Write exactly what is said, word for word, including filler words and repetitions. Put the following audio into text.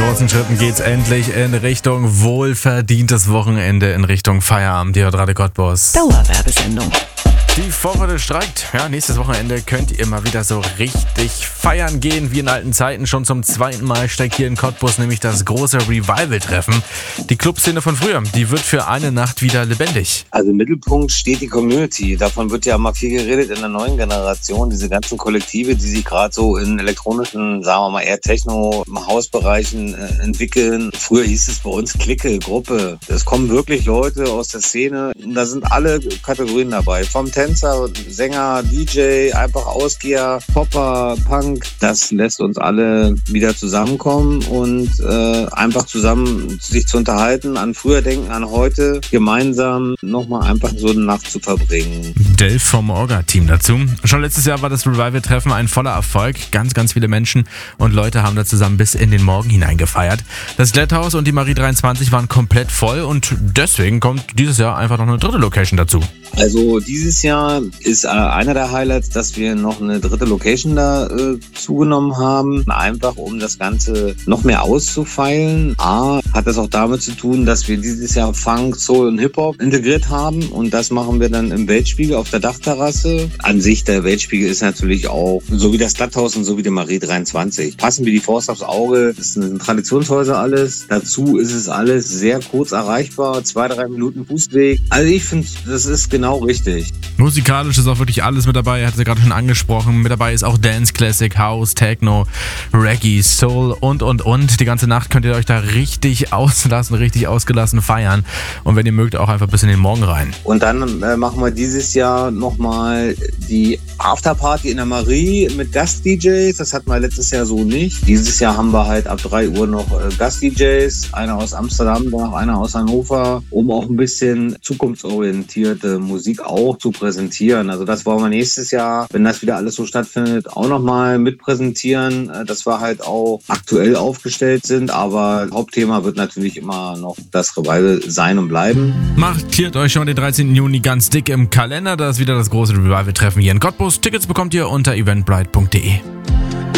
großen Schritten geht's endlich in Richtung wohlverdientes Wochenende, in Richtung Feierabend. Hier hört Radio Cottbus. Dauerwerbesendung. Die Vorfreude steigt. Ja, nächstes Wochenende könnt ihr mal wieder so richtig feiern gehen, wie in alten Zeiten. Schon zum zweiten Mal steigt hier in Cottbus nämlich das große Revival-Treffen. Die Clubszene von früher, die wird für eine Nacht wieder lebendig. Also im Mittelpunkt steht die Community. Davon wird ja mal viel geredet in der neuen Generation. Diese ganzen Kollektive, die sich gerade so in elektronischen, sagen wir mal eher Techno-Hausbereichen äh, entwickeln. Früher hieß es bei uns Clique, Gruppe. Es kommen wirklich Leute aus der Szene. Da sind alle Kategorien dabei. Vom Tänzer, Sänger, D J, einfach Ausgeher, Popper, Punk. Das lässt uns alle wieder zusammenkommen und äh, einfach zusammen sich zu unterhalten, an früher denken, an heute, gemeinsam nochmal einfach so eine Nacht zu verbringen. Dave vom Orga-Team dazu. Schon letztes Jahr war das Revival-Treffen ein voller Erfolg. Ganz, ganz viele Menschen und Leute haben da zusammen bis in den Morgen hinein gefeiert. Das Glätthaus und die Marie dreiundzwanzig waren komplett voll und deswegen kommt dieses Jahr einfach noch eine dritte Location dazu. Also dieses Jahr ist äh, einer der Highlights, dass wir noch eine dritte Location da äh, zugenommen haben, einfach um das Ganze noch mehr auszufeilen. A, hat das auch damit zu tun, dass wir dieses Jahr Funk, Soul und Hip-Hop integriert haben und das machen wir dann im Weltspiegel auf der Dachterrasse. An sich, der Weltspiegel ist natürlich auch, so wie das Glätthaus und so wie die Marie dreiundzwanzig. Passen wir die Faust aufs Auge, das sind Traditionshäuser alles. Dazu ist es alles sehr kurz erreichbar, zwei, drei Minuten Fußweg. Also ich finde, das ist genau richtig. Musikalisch ist auch wirklich alles mit dabei, er hat es ja gerade schon angesprochen. Mit dabei ist auch Dance Classic, House, Techno, Reggae, Soul und, und, und. Die ganze Nacht könnt ihr euch da richtig auslassen, richtig ausgelassen feiern. Und wenn ihr mögt, auch einfach bis in den Morgen rein. Und dann äh, machen wir dieses Jahr nochmal die Afterparty in der Marie mit Gast-D Js. Das hatten wir letztes Jahr so nicht. Dieses Jahr haben wir halt ab drei Uhr noch äh, Gast-D Js. Einer aus Amsterdam, danach einer aus Hannover, um auch ein bisschen zukunftsorientierte Musik auch zu präsentieren. Also das wollen wir nächstes Jahr, wenn das wieder alles so stattfindet, auch nochmal mit präsentieren, dass wir halt auch aktuell aufgestellt sind. Aber Hauptthema wird natürlich immer noch das Revival sein und bleiben. Markiert euch schon den dreizehnten Juni ganz dick im Kalender. Da ist wieder das große Revival-Treffen hier in Cottbus. Tickets bekommt ihr unter eventbrite punkt de.